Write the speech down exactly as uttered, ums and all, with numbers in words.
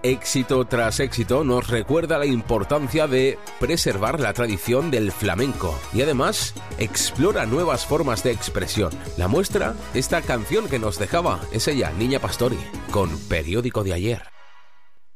éxito tras éxito, nos recuerda la importancia de preservar la tradición del flamenco y además explora nuevas formas de expresión. La muestra, esta canción que nos dejaba, es ella, Niña Pastori, con Periódico de Ayer.